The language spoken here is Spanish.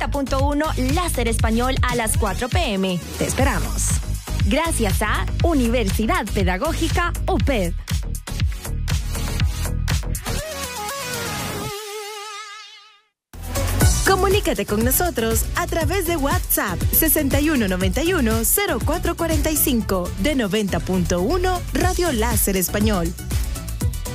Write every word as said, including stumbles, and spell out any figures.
noventa punto uno Láser Español a las cuatro p m Te esperamos. Gracias a Universidad Pedagógica U P E D. Comunícate con nosotros a través de WhatsApp sesenta y uno noventa y uno cero cuatro cuarenta y cinco de noventa punto uno Radio Láser Español.